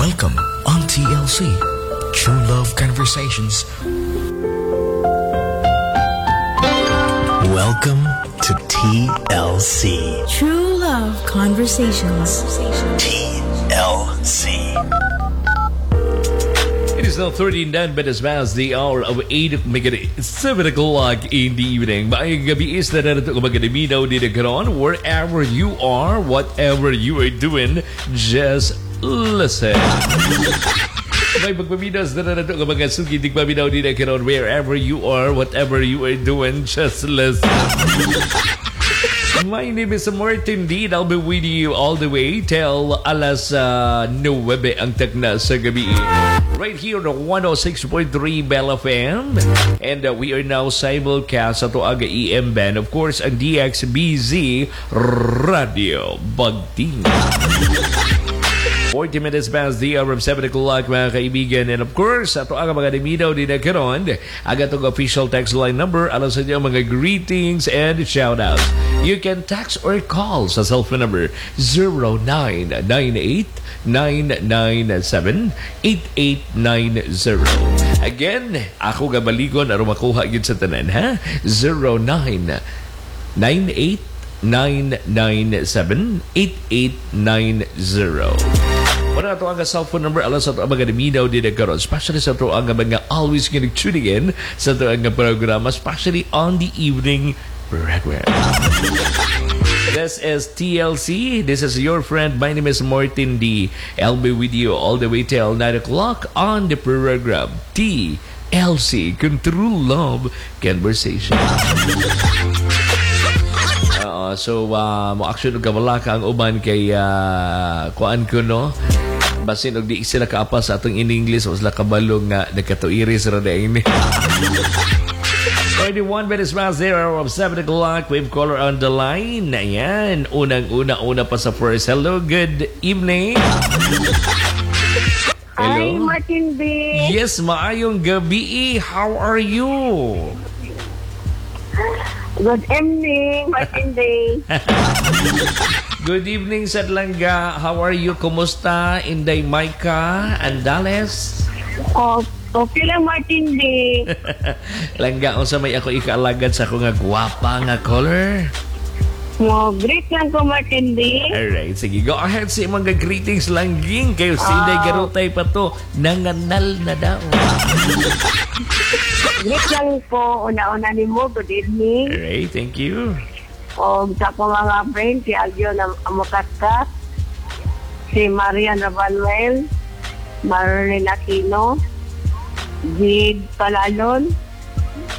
Welcome on TLC, True Love Conversations. Welcome to TLC. True Love Conversations. TLC. It is now 39 minutes past the hour of 8 7 o'clock in the evening. Maayong gabi is na narito magkadaminaw din karon. Wherever you are, whatever you are doing, just listen. May pagpaminaw na narito mga sugi di paminaw din karon. Wherever you are, whatever you are doing, just listen. My name is Martin D. I'll be with you all the way till alas 9 ang tagna sa gabi. Right here on 106.3 Bell FM. And we are now simulcast sa Tuaga EM band. Of course, ang DXBZ Radio Bagting. 40 minutes past the hour of 7 o'clock mga kaibigan. And of course, ato ang mga diminaw din na karon. Aga itong official text line number. Alam sa inyo mga greetings and shoutouts. You can text or call sa cellphone number 0998-997-8890. Again, ako gabaligon aron makuha yun sa tanan ha. 0998-997-8890. Wala na ito ang cellphone number. Alam sa ito ang mga naminaw din na karon. Especially sa ito ang mga always going tuning in sa ito ang programa. Especially on the evening program. This is TLC. This is your friend. My name is Martin D. I'll be with you all the way till 9 o'clock on the program TLC, True Love Conversation. So, mo-action ka wala ka ang uban kay kuan ko, no? Basin og di sila kaapa sa atong in English o sila kabalong nga nagkatuiris ra daing ni. 21 minutes past the hour of 7 o'clock. We have caller on the line. Ayan, unang-una pa sa first. Hello, good evening. Hello. Hi, Martin B. Yes, maayong gabi. How are you? Good evening, Martin B. Good evening, Sadlanga. How are you? Kumusta? Inday Maika, Andales? Okay lang, Martin B. Langga, unsa may ako ikaalagad sa ako nga gwapa nga caller? Great lang ko, Martin B. Alright, sige. Go ahead sa mga greetings langging. Kayo sinday garutay pa to. Nanganal na daw. Great lang po. Una-una ni mo. Good evening. Alright, thank you. O sa ko mga friend, si Aljo na Amokatkat, si Marian Rabanuel, Marlene Aquino, Jade Palalon,